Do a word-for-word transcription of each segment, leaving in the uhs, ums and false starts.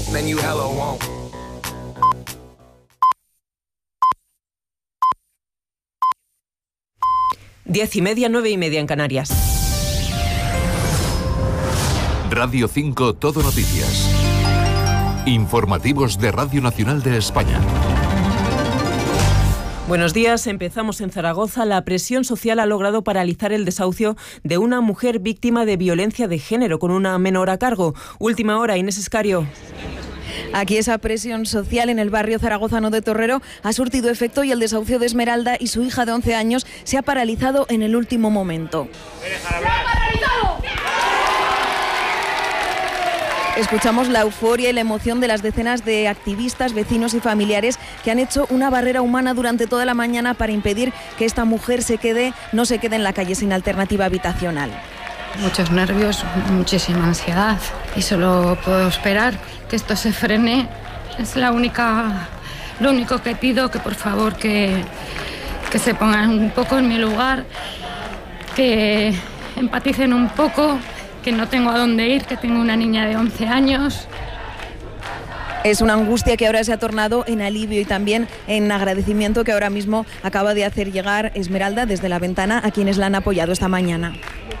then you hella won't. Diez y media, nueve y media en Canarias. Radio cinco Todo Noticias. Informativos de Radio Nacional de España. Buenos días, empezamos en Zaragoza. La presión social ha logrado paralizar el desahucio de una mujer víctima de violencia de género con una menor a cargo. Última hora, Inés Escario. Aquí esa presión social en el barrio zaragozano de Torrero ha surtido efecto y el desahucio de Esmeralda y su hija de once años se ha paralizado en el último momento. ¡Se ha paralizado! Escuchamos la euforia y la emoción de las decenas de activistas, vecinos y familiares que han hecho una barrera humana durante toda la mañana para impedir que esta mujer se quede, no se quede en la calle sin alternativa habitacional. Muchos nervios, muchísima ansiedad y solo puedo esperar que esto se frene. Es la única, lo único que pido, que por favor que, que se pongan un poco en mi lugar, que empaticen un poco, que no tengo a dónde ir, que tengo una niña de once años. Es una angustia que ahora se ha tornado en alivio y también en agradecimiento que ahora mismo acaba de hacer llegar Esmeralda desde la ventana a quienes la han apoyado esta mañana.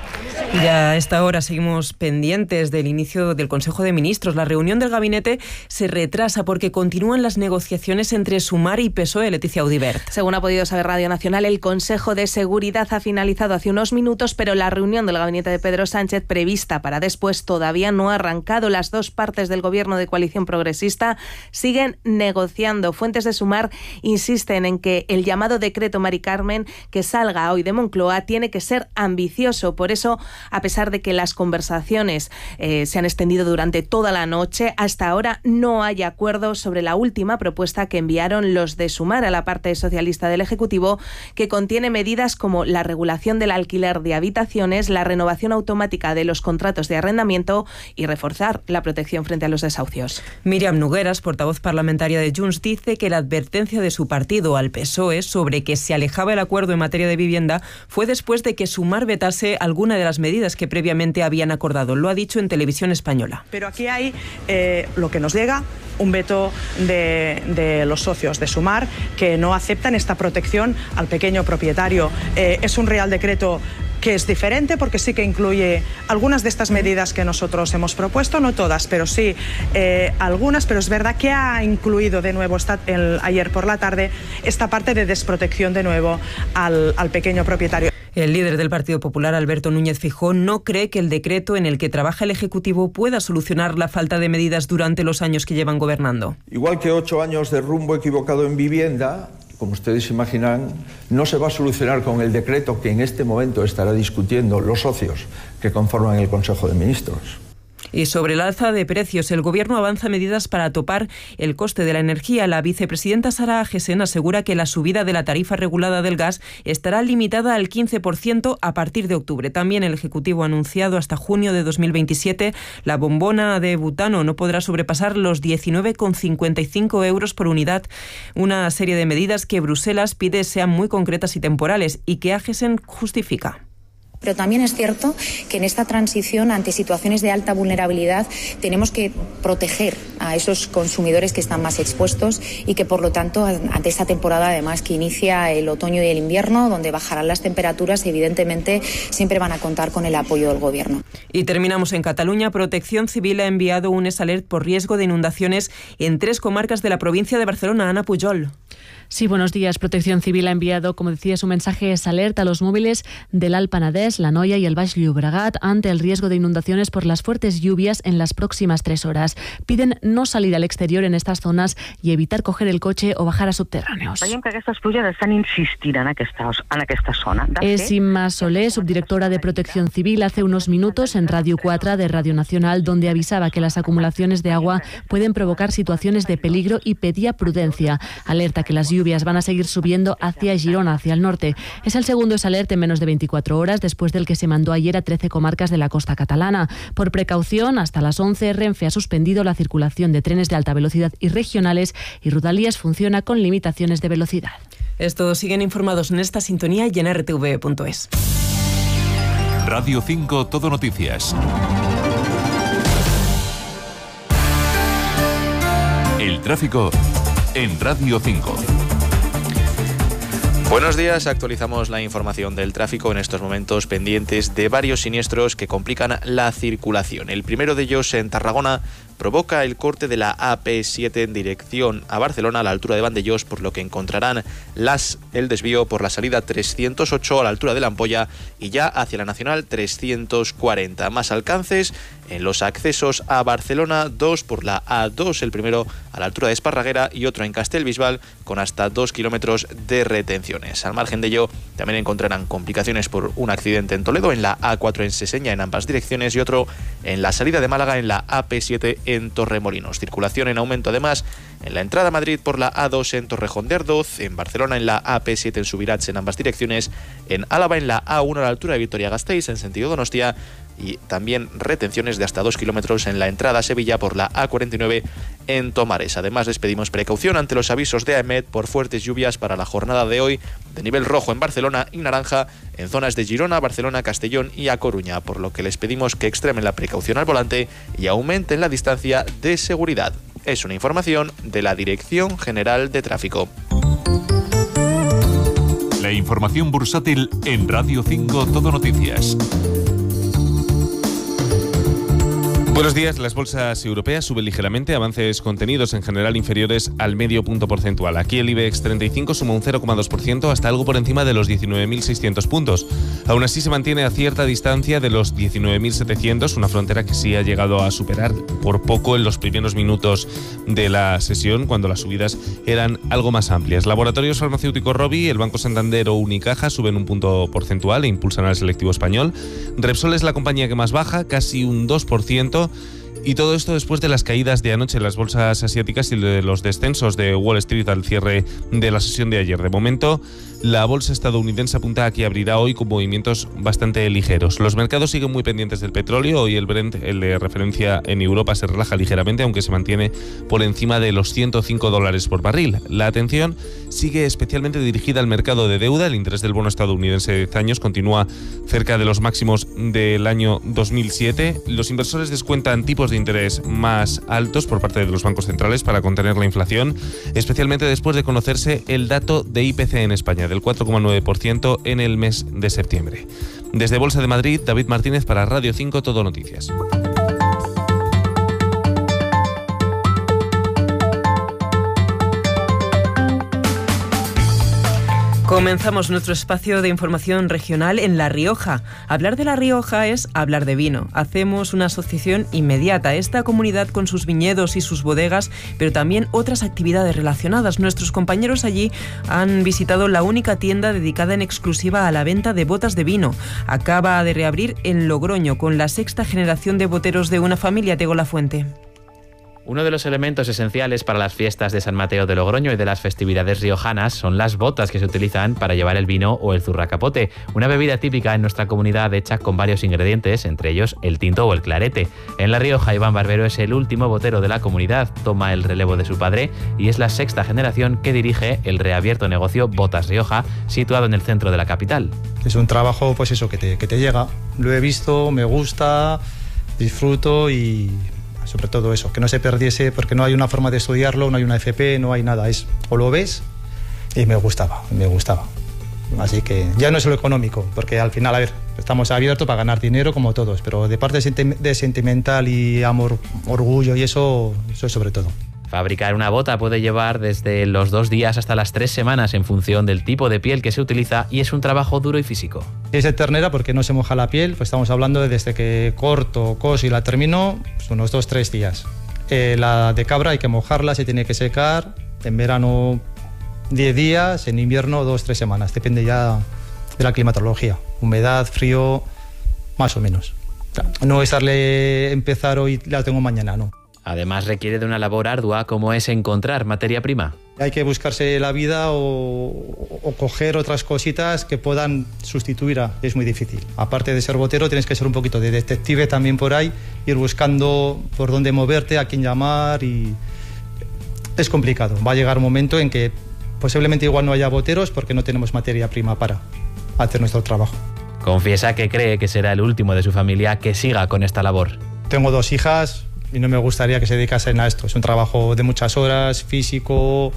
Y a esta hora seguimos pendientes del inicio del Consejo de Ministros. La reunión del gabinete se retrasa porque continúan las negociaciones entre Sumar y P S O E. Leticia Audibert. Según ha podido saber Radio Nacional, el Consejo de Seguridad ha finalizado hace unos minutos, pero la reunión del gabinete de Pedro Sánchez prevista para después todavía no ha arrancado. Las dos partes del gobierno de coalición progresista siguen negociando. Fuentes de Sumar insisten en que el llamado decreto Mari Carmen que salga hoy de Moncloa tiene que ser ambicioso. Por eso, a pesar de que las conversaciones eh, se han extendido durante toda la noche, hasta ahora no hay acuerdo sobre la última propuesta que enviaron los de Sumar a la parte socialista del Ejecutivo, que contiene medidas como la regulación del alquiler de habitaciones, la renovación automática de los contratos de arrendamiento y reforzar la protección frente a los desahucios. Miriam Nogueras, portavoz parlamentaria de Junts, dice que la advertencia de su partido al P S O E sobre que se alejaba el acuerdo en materia de vivienda fue después de que Sumar vetase alguna de las medidas medidas que previamente habían acordado. Lo ha dicho en Televisión Española. Pero aquí hay eh, lo que nos llega, un veto de, de los socios de Sumar que no aceptan esta protección al pequeño propietario. Eh, es un Real Decreto que es diferente porque sí que incluye algunas de estas medidas que nosotros hemos propuesto, no todas, pero sí eh, algunas, pero es verdad que ha incluido de nuevo esta, el, ayer por la tarde esta parte de desprotección de nuevo al, al pequeño propietario. El líder del Partido Popular, Alberto Núñez Feijóo, no cree que el decreto en el que trabaja el Ejecutivo pueda solucionar la falta de medidas durante los años que llevan gobernando. Igual que ocho años de rumbo equivocado en vivienda, como ustedes imaginan, no se va a solucionar con el decreto que en este momento estará discutiendo los socios que conforman el Consejo de Ministros. Y sobre el alza de precios, el Gobierno avanza medidas para topar el coste de la energía. La vicepresidenta Sara Agesen asegura que la subida de la tarifa regulada del gas estará limitada al quince por ciento a partir de octubre. También el Ejecutivo ha anunciado hasta junio de dos mil veintisiete la bombona de butano no podrá sobrepasar los diecinueve con cincuenta y cinco euros por unidad. Una serie de medidas que Bruselas pide sean muy concretas y temporales y que Agesen justifica. Pero también es cierto que en esta transición ante situaciones de alta vulnerabilidad tenemos que proteger a esos consumidores que están más expuestos y que por lo tanto ante esta temporada además que inicia el otoño y el invierno donde bajarán las temperaturas evidentemente siempre van a contar con el apoyo del Gobierno. Y terminamos en Cataluña. Protección Civil ha enviado un alert por riesgo de inundaciones en tres comarcas de la provincia de Barcelona. Ana Pujol. Sí, buenos días. Protección Civil ha enviado, como decía, su mensaje es alerta a los móviles del Alt Penedès, la Noia y el Baix Llobregat ante el riesgo de inundaciones por las fuertes lluvias en las próximas tres horas. Piden no salir al exterior en estas zonas y evitar coger el coche o bajar a subterráneos. Veiem que aquestes pluges estan insistint en aquesta, en aquesta zona. Es Imma Solé, subdirectora de Protección Civil, hace unos minutos en Radio cuatro de Radio Nacional, donde avisaba que las acumulaciones de agua pueden provocar situaciones de peligro y pedía prudencia. Alerta que las lluvias van a seguir subiendo hacia Girona, hacia el norte. Es el segundo alerta en menos de veinticuatro horas después del que se mandó ayer a trece comarcas de la costa catalana. Por precaución, hasta las once, Renfe ha suspendido la circulación de trenes de alta velocidad y regionales y Rodalies funciona con limitaciones de velocidad. Estos siguen informados en esta sintonía y en r t v punto es. Radio cinco Todo Noticias. tráfico en Radio cinco. Buenos días, actualizamos la información del tráfico en estos momentos pendientes de varios siniestros que complican la circulación. El primero de ellos en Tarragona provoca el corte de la A P siete en dirección a Barcelona a la altura de Vandellós, por lo que encontrarán las, el desvío por la salida trescientos ocho a la altura de la Ampolla y ya hacia la Nacional trescientos cuarenta. Más alcances en los accesos a Barcelona, dos por la A dos, el primero a la altura de Esparraguera y otro en Castellbisbal con hasta dos kilómetros de retenciones. Al margen de ello, también encontrarán complicaciones por un accidente en Toledo en la A cuatro en Seseña en ambas direcciones y otro en la salida de Málaga en la A P siete en Torremolinos. Circulación en aumento además en la entrada a Madrid por la A dos en Torrejón de Ardoz, en Barcelona en la A P siete en Subirats en ambas direcciones, en Álava en la A uno a la altura de Vitoria-Gasteiz en sentido Donostia y también retenciones de hasta dos kilómetros en la entrada a Sevilla por la A cuarenta y nueve en Tomares. Además, les pedimos precaución ante los avisos de AEMET por fuertes lluvias para la jornada de hoy, de nivel rojo en Barcelona y naranja en zonas de Girona, Barcelona, Castellón y A Coruña, por lo que les pedimos que extremen la precaución al volante y aumenten la distancia de seguridad. Es una información de la Dirección General de Tráfico. La información bursátil en Radio cinco Todo Noticias. Buenos días. Las bolsas europeas suben ligeramente, avances contenidos en general inferiores al medio punto porcentual. Aquí el IBEX treinta y cinco suma un cero coma dos por ciento hasta algo por encima de los diecinueve mil seiscientos puntos. Aún así se mantiene a cierta distancia de los diecinueve mil setecientos, una frontera que sí ha llegado a superar por poco en los primeros minutos de la sesión, cuando las subidas eran algo más amplias. Laboratorios farmacéuticos Rovi, el Banco Santander o Unicaja suben un punto porcentual e impulsan al selectivo español. Repsol es la compañía que más baja, casi un dos por ciento. Y todo esto después de las caídas de anoche en las bolsas asiáticas y de los descensos de Wall Street al cierre de la sesión de ayer. De momento, la bolsa estadounidense apunta a que abrirá hoy con movimientos bastante ligeros. Los mercados siguen muy pendientes del petróleo. Hoy el Brent, el de referencia en Europa, se relaja ligeramente, aunque se mantiene por encima de los ciento cinco dólares por barril. La atención sigue especialmente dirigida al mercado de deuda. El interés del bono estadounidense de diez años continúa cerca de los máximos del año dos mil siete. Los inversores descuentan tipos de interés más altos por parte de los bancos centrales para contener la inflación, especialmente después de conocerse el dato de I P C en España, del cuatro coma nueve por ciento en el mes de septiembre. Desde Bolsa de Madrid, David Martínez para Radio cinco Todo Noticias. Comenzamos nuestro espacio de información regional en La Rioja. Hablar de La Rioja es hablar de vino. Hacemos una asociación inmediata a esta comunidad con sus viñedos y sus bodegas, pero también otras actividades relacionadas. Nuestros compañeros allí han visitado la única tienda dedicada en exclusiva a la venta de botas de vino. Acaba de reabrir en Logroño con la sexta generación de boteros de una familia de Golafuente. Uno de los elementos esenciales para las fiestas de San Mateo de Logroño y de las festividades riojanas son las botas que se utilizan para llevar el vino o el zurracapote, una bebida típica en nuestra comunidad hecha con varios ingredientes, entre ellos el tinto o el clarete. En La Rioja, Iván Barbero es el último botero de la comunidad, toma el relevo de su padre y es la sexta generación que dirige el reabierto negocio Botas Rioja, situado en el centro de la capital. Es un trabajo, pues eso, que te, que te llega. Lo he visto, me gusta, disfruto y... sobre todo eso, que no se perdiese, porque no hay una forma de estudiarlo, no hay una F P, no hay nada, es o lo ves y me gustaba, me gustaba. Así que ya no es lo económico, porque al final, a ver, estamos abiertos para ganar dinero como todos, pero de parte de sentimental y amor, orgullo y eso, eso es sobre todo. Fabricar una bota puede llevar desde los dos días hasta las tres semanas en función del tipo de piel que se utiliza y es un trabajo duro y físico. Es de ternera porque no se moja la piel, pues estamos hablando de desde que corto, coso y la termino, pues unos dos, tres días. Eh, la de cabra hay que mojarla, se tiene que secar, en verano diez días, en invierno dos, tres semanas, depende ya de la climatología, humedad, frío, más o menos. O sea, no es darle empezar hoy, la tengo mañana, no. Además requiere de una labor ardua como es encontrar materia prima. Hay que buscarse la vida o, o coger otras cositas que puedan sustituir a... Es muy difícil. Aparte de ser botero tienes que ser un poquito de detective también por ahí, ir buscando por dónde moverte, a quién llamar y... Es complicado. Va a llegar un momento en que posiblemente igual no haya boteros porque no tenemos materia prima para hacer nuestro trabajo. Confiesa que cree que será el último de su familia que siga con esta labor. Tengo dos hijas y no me gustaría que se dedicasen a esto. Es un trabajo de muchas horas, físico.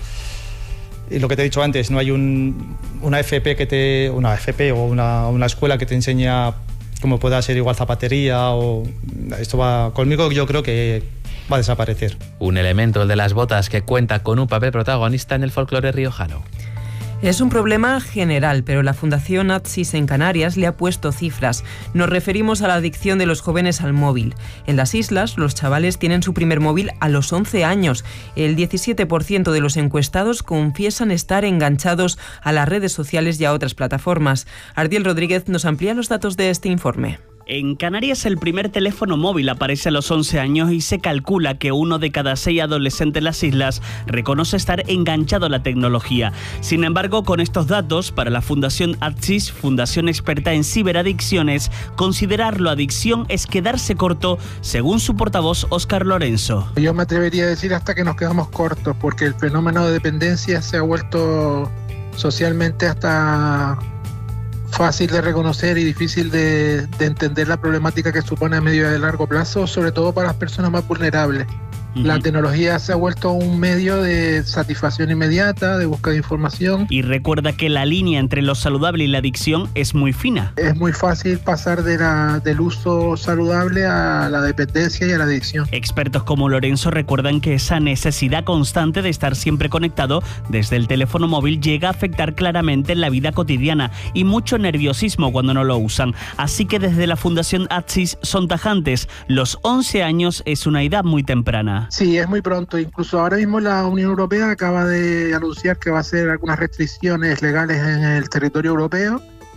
Y lo que te he dicho antes, no hay un, una F P que te, una F P o una, una escuela que te enseña cómo pueda ser igual zapatería o esto va conmigo, yo creo que va a desaparecer. Un elemento, el de las botas, que cuenta con un papel protagonista en el folclore riojano. Es un problema general, pero la Fundación Atsis en Canarias le ha puesto cifras. Nos referimos a la adicción de los jóvenes al móvil. En las islas, los chavales tienen su primer móvil a los once años. El diecisiete por ciento de los encuestados confiesan estar enganchados a las redes sociales y a otras plataformas. Ardiel Rodríguez nos amplía los datos de este informe. En Canarias el primer teléfono móvil aparece a los once años y se calcula que uno de cada seis adolescentes en las islas reconoce estar enganchado a la tecnología. Sin embargo, con estos datos, para la Fundación Atsis, Fundación experta en ciberadicciones, considerarlo adicción es quedarse corto, según su portavoz Óscar Lorenzo. Yo me atrevería a decir hasta que nos quedamos cortos, porque el fenómeno de dependencia se ha vuelto socialmente hasta fácil de reconocer y difícil de, de entender la problemática que supone a medio y a largo plazo, sobre todo para las personas más vulnerables. Uh-huh. La tecnología se ha vuelto un medio de satisfacción inmediata, de búsqueda de información. Y recuerda que la línea entre lo saludable y la adicción es muy fina. Es muy fácil pasar de la, del uso saludable a la dependencia y a la adicción. Expertos como Lorenzo recuerdan que esa necesidad constante de estar siempre conectado desde el teléfono móvil llega a afectar claramente la vida cotidiana y mucho nerviosismo cuando no lo usan. Así que desde la Fundación Atsis son tajantes. Los once años es una edad muy temprana. Sí, es muy pronto. Incluso ahora mismo la Unión Europea acaba de anunciar que va a hacer algunas restricciones legales en el territorio europeo,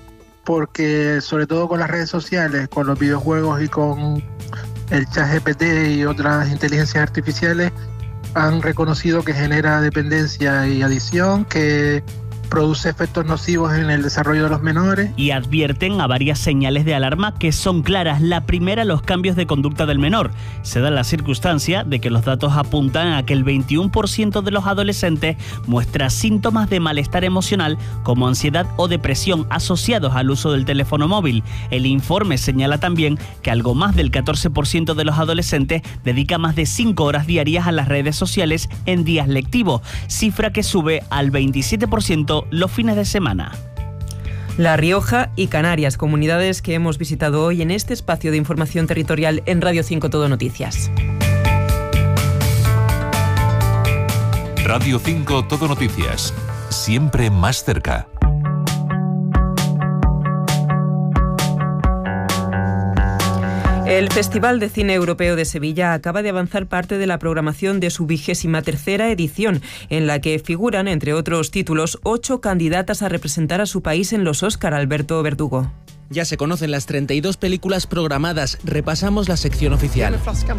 porque sobre todo con las redes sociales, con los videojuegos y con el ChatGPT y otras inteligencias artificiales, han reconocido que genera dependencia y adicción, que produce efectos nocivos en el desarrollo de los menores. Y advierten a varias señales de alarma que son claras. La primera, los cambios de conducta del menor. Se da la circunstancia de que los datos apuntan a que el veintiuno por ciento de los adolescentes muestra síntomas de malestar emocional como ansiedad o depresión asociados al uso del teléfono móvil. El informe señala también que algo más del catorce por ciento de los adolescentes dedica más de cinco horas diarias a las redes sociales en días lectivos, cifra que sube al veintisiete por ciento los fines de semana. La Rioja y Canarias, comunidades que hemos visitado hoy en este espacio de información territorial en Radio cinco Todo Noticias. Radio cinco Todo Noticias, siempre más cerca. El Festival de Cine Europeo de Sevilla acaba de avanzar parte de la programación de su vigésima tercera edición, en la que figuran, entre otros títulos, ocho candidatas a representar a su país en los Óscar. Alberto Verdugo. Ya se conocen las treinta y dos películas programadas. Repasamos la sección oficial.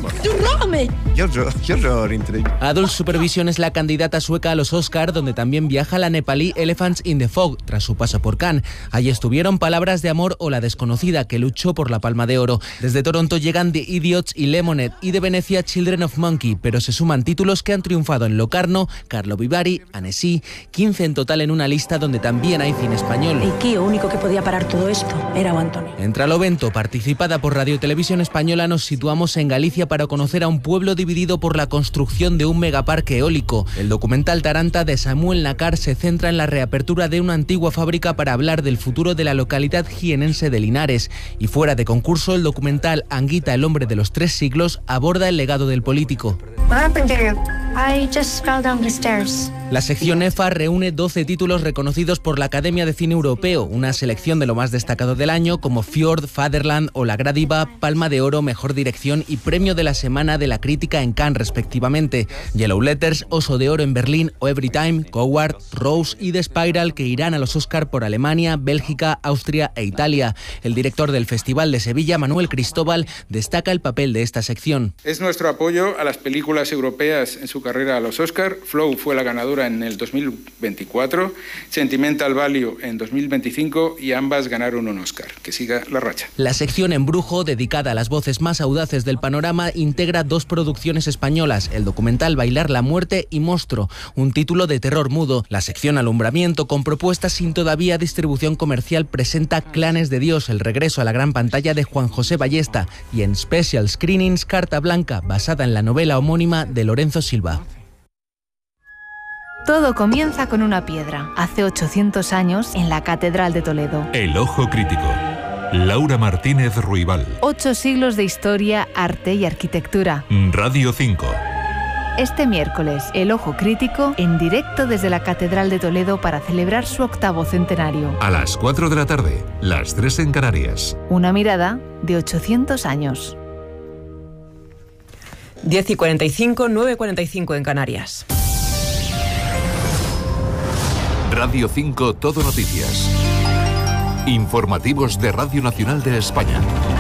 Adult Supervision es la candidata sueca a los Oscar, donde también viaja la nepalí Elephants in the Fog, tras su paso por Cannes. Allí estuvieron Palabras de amor o La desconocida, que luchó por la Palma de Oro. Desde Toronto llegan The Idiots y Lemonade, y de Venecia Children of Monkey, pero se suman títulos que han triunfado en Locarno, Carlo Vivari, Annecy, quince en total en una lista donde también hay cine español. Y qué único que podía parar todo esto era o Antonio. En Tralovento, participada por Radio y Televisión Española, nos situamos en Galicia para conocer a un pueblo dividido por la construcción de un megaparque eólico. El documental Taranta de Samuel Nacar se centra en la reapertura de una antigua fábrica para hablar del futuro de la localidad jienense de Linares. Y fuera de concurso, el documental Anguita, el hombre de los tres siglos, aborda el legado del político. I just fell down the stairs. La sección E F A reúne doce títulos reconocidos por la Academia de Cine Europeo, una selección de lo más destacado del año como Fjord, Fatherland o La Gradiva, Palma de Oro, Mejor Dirección y Premio de la Semana de la Crítica en Cannes, respectivamente. Yellow Letters, Oso de Oro en Berlín o Everytime, Coward, Rose y The Spiral, que irán a los Oscar por Alemania, Bélgica, Austria e Italia. El director del Festival de Sevilla, Manuel Cristóbal, destaca el papel de esta sección. Es nuestro apoyo a las películas europeas en su carrera a los Oscar. Flow fue la ganadora Extremadura en el dos mil veinticuatro, Sentimental Value en dos mil veinticinco y ambas ganaron un Oscar. Que siga la racha. La sección Embrujo, dedicada a las voces más audaces del panorama, integra dos producciones españolas, el documental Bailar la muerte y Monstruo, un título de terror mudo. La sección Alumbramiento, con propuestas sin todavía distribución comercial, presenta Clanes de Dios, el regreso a la gran pantalla de Juan José Ballesta, y en Special Screenings Carta Blanca, basada en la novela homónima de Lorenzo Silva. Todo comienza con una piedra, hace ochocientos años en la Catedral de Toledo. El Ojo Crítico. Laura Martínez Ruibal. Ocho siglos de historia, arte y arquitectura. Radio cinco. Este miércoles, El Ojo Crítico, en directo desde la Catedral de Toledo para celebrar su octavo centenario. A las cuatro de la tarde, las tres en Canarias. Una mirada de ochocientos años. diez y cuarenta y cinco, nueve y cuarenta y cinco en Canarias. Radio cinco Todo Noticias. Informativos de Radio Nacional de España.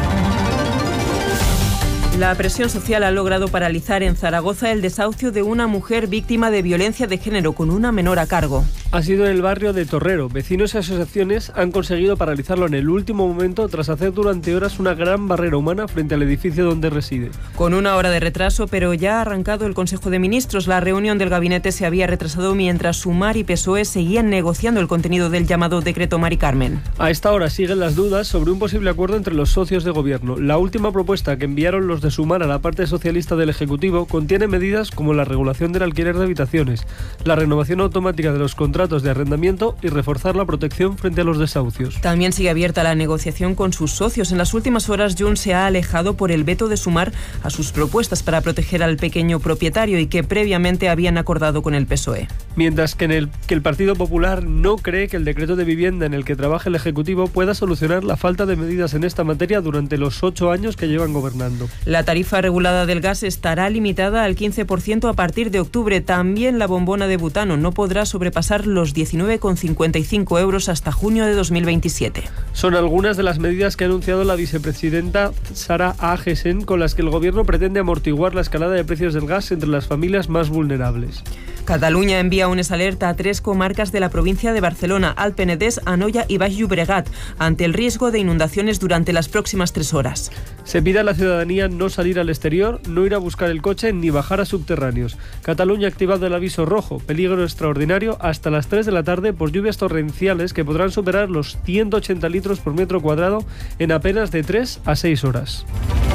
La presión social ha logrado paralizar en Zaragoza el desahucio de una mujer víctima de violencia de género con una menor a cargo. Ha sido en el barrio de Torrero. Vecinos y asociaciones han conseguido paralizarlo en el último momento tras hacer durante horas una gran barrera humana frente al edificio donde reside. Con una hora de retraso, pero ya ha arrancado el Consejo de Ministros. La reunión del gabinete se había retrasado mientras Sumar y P S O E seguían negociando el contenido del llamado decreto Mari Carmen. A esta hora siguen las dudas sobre un posible acuerdo entre los socios de gobierno. La última propuesta que enviaron los de Sumar a la parte socialista del Ejecutivo contiene medidas como la regulación del alquiler de habitaciones, la renovación automática de los contratos de arrendamiento y reforzar la protección frente a los desahucios. También sigue abierta la negociación con sus socios. En las últimas horas, Junts se ha alejado por el veto de Sumar a sus propuestas para proteger al pequeño propietario y que previamente habían acordado con el P S O E. Mientras que, en el, que el Partido Popular no cree que el decreto de vivienda en el que trabaja el Ejecutivo pueda solucionar la falta de medidas en esta materia durante los ocho años que llevan gobernando. La tarifa regulada del gas estará limitada al quince por ciento a partir de octubre. También la bombona de butano no podrá sobrepasar los diecinueve con cincuenta y cinco euros hasta junio de dos mil veintisiete. Son algunas de las medidas que ha anunciado la vicepresidenta Sara Agesen, con las que el gobierno pretende amortiguar la escalada de precios del gas entre las familias más vulnerables. Cataluña envía un alerta a tres comarcas de la provincia de Barcelona, Alt Penedès, Anoia y Baix Llobregat, ante el riesgo de inundaciones durante las próximas tres horas. Se pide a la ciudadanía no salir al exterior, no ir a buscar el coche ni bajar a subterráneos. Cataluña ha activado el aviso rojo, peligro extraordinario, hasta las tres de la tarde por lluvias torrenciales que podrán superar los ciento ochenta litros por metro cuadrado en apenas de tres a seis horas.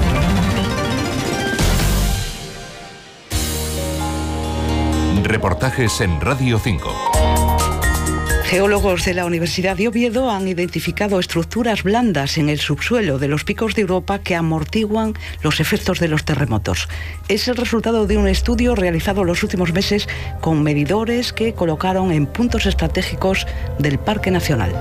Reportajes en Radio cinco. Geólogos de la Universidad de Oviedo han identificado estructuras blandas en el subsuelo de los picos de Europa que amortiguan los efectos de los terremotos. Es el resultado de un estudio realizado los últimos meses con medidores que colocaron en puntos estratégicos del Parque Nacional.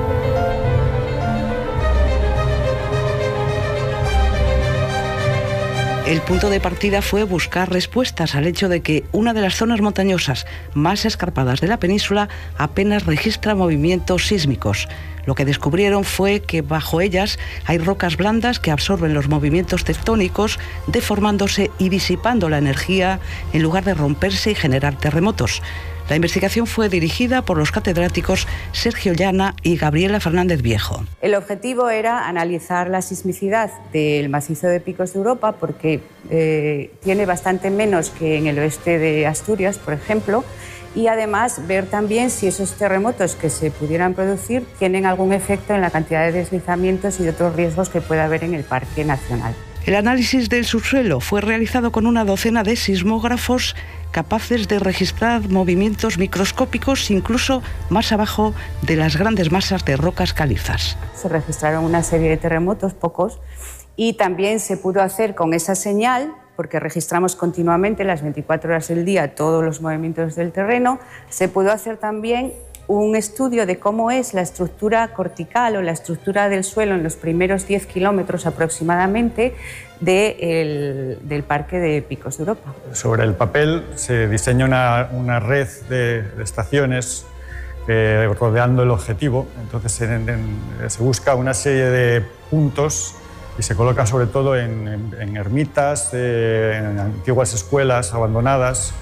El punto de partida fue buscar respuestas al hecho de que una de las zonas montañosas más escarpadas de la península apenas registra movimientos sísmicos. Lo que descubrieron fue que bajo ellas hay rocas blandas que absorben los movimientos tectónicos, deformándose y disipando la energía en lugar de romperse y generar terremotos. La investigación fue dirigida por los catedráticos Sergio Llana y Gabriela Fernández Viejo. El objetivo era analizar la sismicidad del macizo de Picos de Europa porque eh, tiene bastante menos que en el oeste de Asturias, por ejemplo, y además ver también si esos terremotos que se pudieran producir tienen algún efecto en la cantidad de deslizamientos y de otros riesgos que pueda haber en el Parque Nacional. El análisis del subsuelo fue realizado con una docena de sismógrafos capaces de registrar movimientos microscópicos incluso más abajo de las grandes masas de rocas calizas. Se registraron una serie de terremotos, pocos, y también se pudo hacer con esa señal, porque registramos continuamente las veinticuatro horas del día todos los movimientos del terreno, se pudo hacer también un estudio de cómo es la estructura cortical o la estructura del suelo en los primeros diez kilómetros aproximadamente de el, del Parque de Picos de Europa. Sobre el papel se diseña una, una red de, de estaciones eh, rodeando el objetivo. Entonces en, en, se busca una serie de puntos y se coloca sobre todo en, en, en ermitas, eh, en antiguas escuelas abandonadas,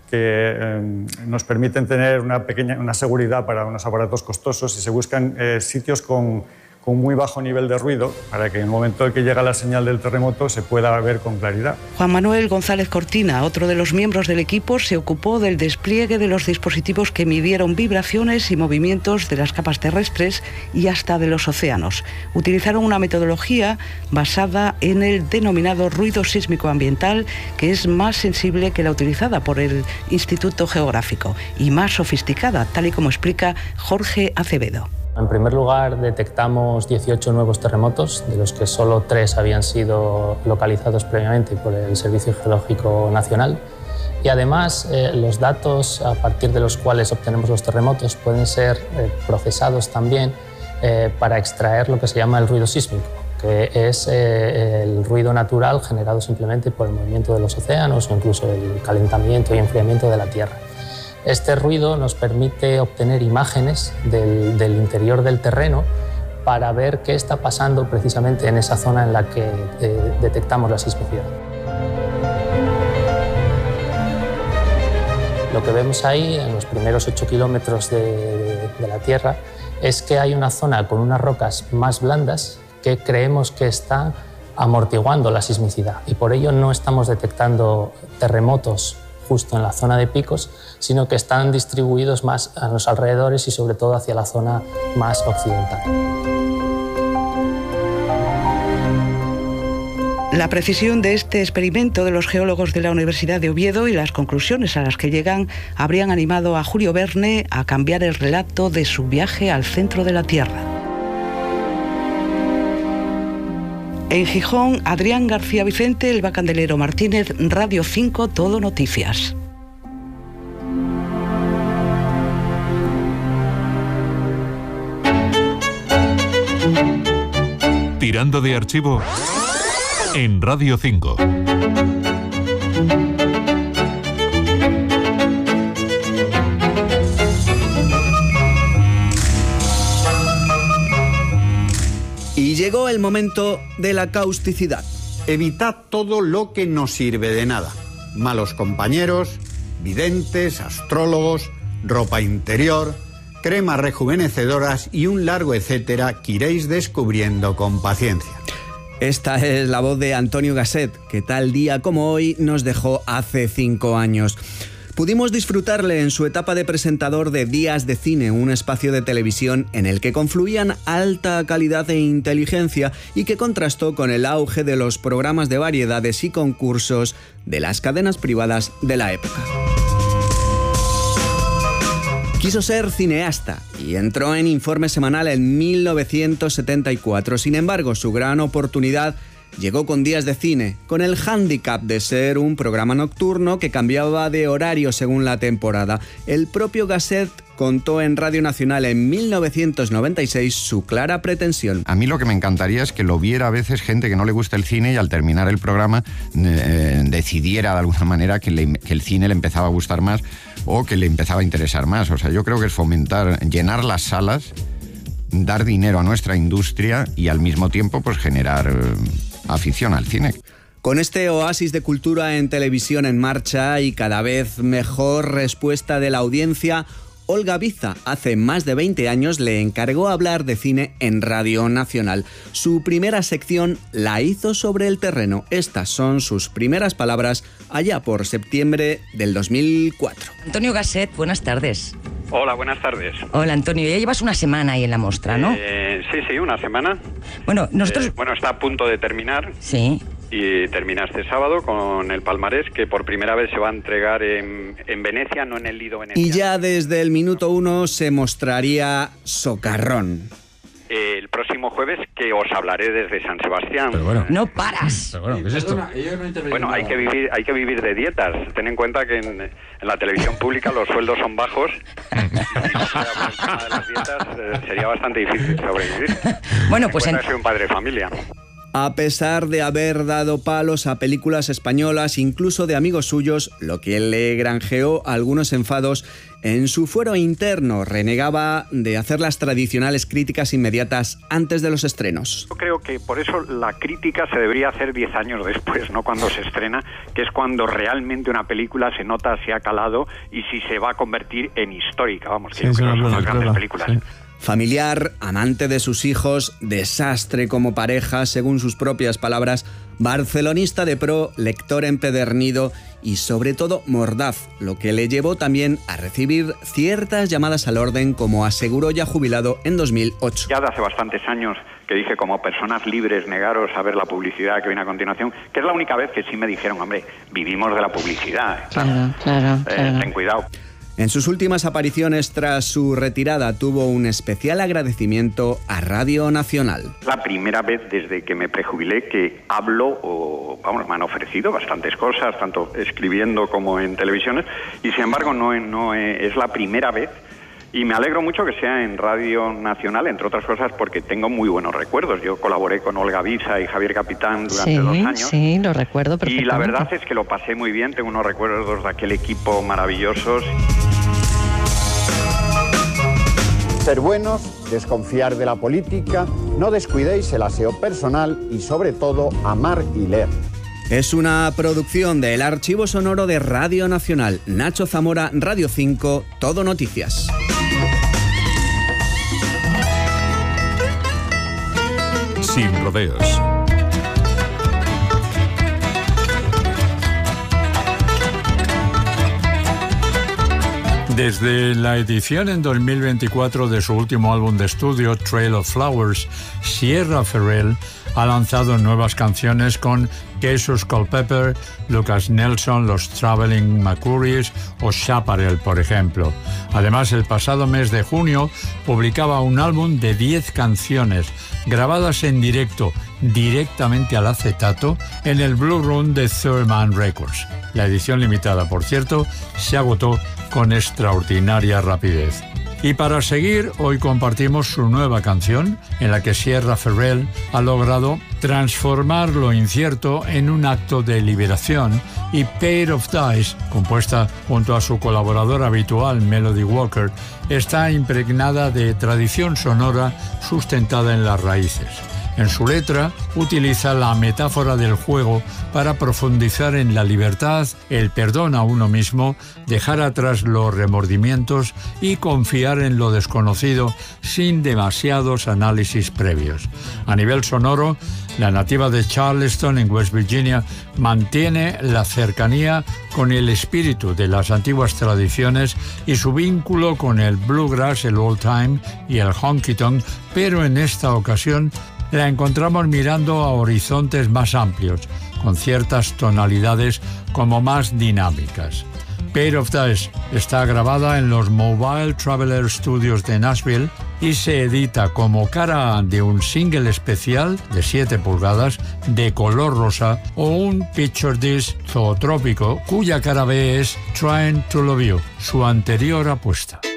que eh, nos permiten tener una pequeña una seguridad para unos aparatos costosos y se buscan eh, sitios con, con muy bajo nivel de ruido para que en el momento en que llega la señal del terremoto se pueda ver con claridad. Juan Manuel González Cortina, otro de los miembros del equipo, se ocupó del despliegue de los dispositivos que midieron vibraciones y movimientos de las capas terrestres y hasta de los océanos. Utilizaron una metodología basada en el denominado ruido sísmico ambiental, que es más sensible que la utilizada por el Instituto Geográfico y más sofisticada, tal y como explica Jorge Acevedo. En primer lugar, detectamos dieciocho nuevos terremotos, de los que solo tres habían sido localizados previamente por el Servicio Geológico Nacional. Y además, eh, los datos a partir de los cuales obtenemos los terremotos pueden ser eh, procesados también eh, para extraer lo que se llama el ruido sísmico, que es eh, el ruido natural generado simplemente por el movimiento de los océanos o incluso el calentamiento y enfriamiento de la Tierra. Este ruido nos permite obtener imágenes del, del interior del terreno para ver qué está pasando precisamente en esa zona en la que eh, detectamos la sismicidad. Lo que vemos ahí, en los primeros ocho kilómetros de, de, de la Tierra, es que hay una zona con unas rocas más blandas que creemos que están amortiguando la sismicidad y por ello no estamos detectando terremotos justo en la zona de picos, sino que están distribuidos más a los alrededores y sobre todo hacia la zona más occidental. La precisión de este experimento de los geólogos de la Universidad de Oviedo y las conclusiones a las que llegan habrían animado a Julio Verne a cambiar el relato de su viaje al centro de la Tierra. En Gijón, Adrián García Vicente, Elba Candelero Martínez, Radio cinco, Todo Noticias. Tirando de archivo en Radio cinco. Y llegó el momento de la causticidad. Evitad todo lo que no sirve de nada. Malos compañeros, videntes, astrólogos, ropa interior, cremas rejuvenecedoras y un largo etcétera que iréis descubriendo con paciencia. Esta es la voz de Antonio Gasset, que tal día como hoy nos dejó hace cinco años. Pudimos disfrutarle en su etapa de presentador de Días de Cine, un espacio de televisión en el que confluían alta calidad e inteligencia y que contrastó con el auge de los programas de variedades y concursos de las cadenas privadas de la época. Quiso ser cineasta y entró en Informe Semanal en mil novecientos setenta y cuatro. Sin embargo, su gran oportunidad llegó con Días de Cine, con el hándicap de ser un programa nocturno que cambiaba de horario según la temporada. El propio Gasset contó en Radio Nacional en mil novecientos noventa y seis su clara pretensión. A mí lo que me encantaría es que lo viera a veces gente que no le gusta el cine y al terminar el programa eh, decidiera de alguna manera que, le, que el cine le empezaba a gustar más o que le empezaba a interesar más. O sea, yo creo que es fomentar, llenar las salas, dar dinero a nuestra industria y al mismo tiempo pues generar eh, afición al cine. Con este oasis de cultura en televisión en marcha y cada vez mejor respuesta de la audiencia, Olga Biza hace más de veinte años le encargó hablar de cine en Radio Nacional. Su primera sección la hizo sobre el terreno. Estas son sus primeras palabras allá por septiembre del dos mil cuatro. Antonio Gasset, buenas tardes. Hola, buenas tardes. Hola, Antonio. Ya llevas una semana ahí en la mostra, ¿no? Eh, sí, sí, una semana. Bueno, nosotros... Eh, bueno, está a punto de terminar. Sí. Y termina este sábado con el palmarés que por primera vez se va a entregar en, en Venecia, no en el Lido Venecia. Y ya desde el minuto uno se mostraría socarrón. Eh, el próximo jueves que os hablaré desde San Sebastián. Pero bueno, no paras. Pero bueno, ¿qué es esto? Bueno, hay que vivir, hay que vivir de dietas. Ten en cuenta que en, en la televisión pública los sueldos son bajos y si no fuera por el tema de las dietas eh, sería bastante difícil sobrevivir. Bueno, pues en... en... soy un padre de familia. A pesar de haber dado palos a películas españolas, incluso de amigos suyos, lo que le granjeó algunos enfados en su fuero interno, renegaba de hacer las tradicionales críticas inmediatas antes de los estrenos. Yo creo que por eso la crítica se debería hacer diez años después, no cuando se estrena, que es cuando realmente una película se nota si ha calado y si se va a convertir en histórica, vamos, que sí, yo creo que son las grandes películas. Sí. Familiar, amante de sus hijos, desastre como pareja, según sus propias palabras, barcelonista de pro, lector empedernido y sobre todo mordaz, lo que le llevó también a recibir ciertas llamadas al orden, como aseguró ya jubilado en dos mil ocho. Ya de hace bastantes años que dije, como personas libres, negaros a ver la publicidad que viene a continuación, que es la única vez que sí me dijeron, hombre, vivimos de la publicidad. Claro, claro, eh, claro. Ten cuidado. En sus últimas apariciones tras su retirada tuvo un especial agradecimiento a Radio Nacional. La primera vez desde que me prejubilé que hablo, o vamos, me han ofrecido bastantes cosas, tanto escribiendo como en televisiones, y sin embargo no, no es la primera vez. Y me alegro mucho que sea en Radio Nacional, entre otras cosas porque tengo muy buenos recuerdos. Yo colaboré con Olga Visa y Javier Capitán durante sí, dos años. Sí, lo recuerdo perfectamente. Y la verdad es que lo pasé muy bien, tengo unos recuerdos de aquel equipo maravillosos. Ser buenos, desconfiar de la política, no descuidéis el aseo personal y sobre todo amar y leer. Es una producción del Archivo Sonoro de Radio Nacional. Nacho Zamora, Radio cinco, Todo Noticias. Sin rodeos. Desde la edición en dos mil veinticuatro de su último álbum de estudio, Trail of Flowers, Sierra Ferrell ha lanzado nuevas canciones con Jesus Culpepper, Lucas Nelson, los Traveling Mercurys o Chaparral, por ejemplo. Además, el pasado mes de junio publicaba un álbum de diez canciones grabadas en directo, directamente al acetato, en el Blue Room de Third Man Records. La edición limitada, por cierto, se agotó con extraordinaria rapidez. Y para seguir, hoy compartimos su nueva canción, en la que Sierra Ferrell ha logrado transformar lo incierto en un acto de liberación, y Pair of Dice, compuesta junto a su colaboradora habitual Melody Walker, está impregnada de tradición sonora sustentada en las raíces. En su letra utiliza la metáfora del juego para profundizar en la libertad, el perdón a uno mismo, dejar atrás los remordimientos y confiar en lo desconocido sin demasiados análisis previos. A nivel sonoro, la nativa de Charleston, en West Virginia, mantiene la cercanía con el espíritu de las antiguas tradiciones y su vínculo con el bluegrass, el old time y el honky-tonk, pero en esta ocasión la encontramos mirando a horizontes más amplios, con ciertas tonalidades como más dinámicas. Pair of Dice está grabada en los Mobile Traveler Studios de Nashville y se edita como cara A de un single especial de siete pulgadas de color rosa o un picture disc zootrópico cuya cara B es Trying to Love You, su anterior apuesta.